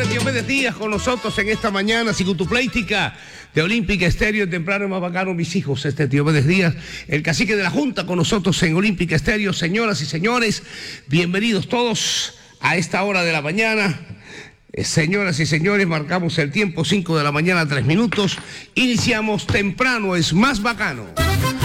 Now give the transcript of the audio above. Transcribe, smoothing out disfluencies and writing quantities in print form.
señores, Diomedes Díaz con nosotros en esta mañana psicotupléistica de Olímpica Estéreo, temprano más bacano, mis hijos, Diomedes Díaz, el cacique de la Junta con nosotros en Olímpica Estéreo. Señoras y señores, bienvenidos todos a esta hora de la mañana. Señoras y señores, marcamos el tiempo, 5 de la mañana, 3 minutos. Iniciamos temprano, es más bacano.